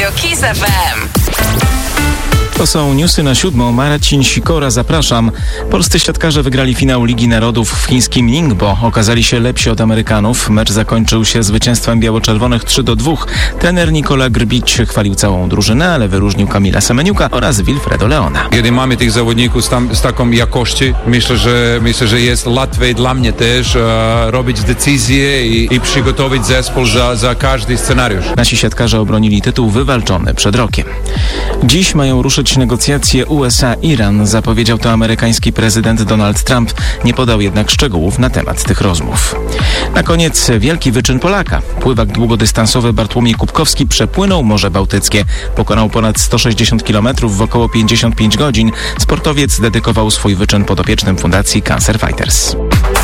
Radio Kiss FM. To są newsy na 7. Marcin Sikora, zapraszam. Polscy siatkarze wygrali finał Ligi Narodów w chińskim Ningbo. Okazali się lepsi od Amerykanów. Mecz zakończył się zwycięstwem biało-czerwonych 3-2. Trener Nikola Grbić chwalił całą drużynę, ale wyróżnił Kamila Semeniuka oraz Wilfredo Leona. Kiedy mamy tych zawodników z taką jakością, myślę, że jest łatwiej dla mnie też robić decyzje i przygotować zespół za każdy scenariusz. Nasi siatkarze obronili tytuł wywalczony przed rokiem. Dziś mają ruszyć negocjacje USA-Iran, zapowiedział to amerykański prezydent Donald Trump. Nie podał jednak szczegółów na temat tych rozmów. Na koniec wielki wyczyn Polaka. Pływak długodystansowy Bartłomiej Kubkowski przepłynął Morze Bałtyckie. Pokonał ponad 160 km w około 55 godzin. Sportowiec dedykował swój wyczyn podopiecznym Fundacji Cancer Fighters.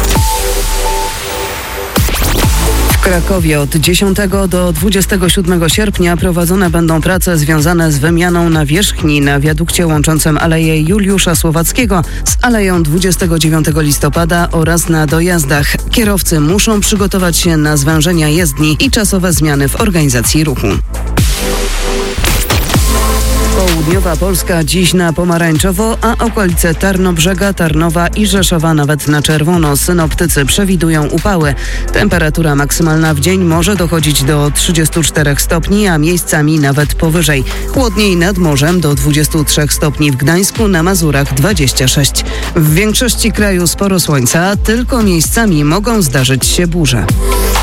W Krakowie od 10 do 27 sierpnia prowadzone będą prace związane z wymianą nawierzchni na wiadukcie łączącym Aleję Juliusza Słowackiego z Aleją 29 listopada oraz na dojazdach. Kierowcy muszą przygotować się na zwężenia jezdni i czasowe zmiany w organizacji ruchu. Południowa Polska dziś na pomarańczowo, a okolice Tarnobrzega, Tarnowa i Rzeszowa nawet na czerwono. Synoptycy przewidują upały. Temperatura maksymalna w dzień może dochodzić do 34 stopni, a miejscami nawet powyżej. Chłodniej nad morzem do 23 stopni w Gdańsku, na Mazurach 26. W większości kraju sporo słońca, tylko miejscami mogą zdarzyć się burze.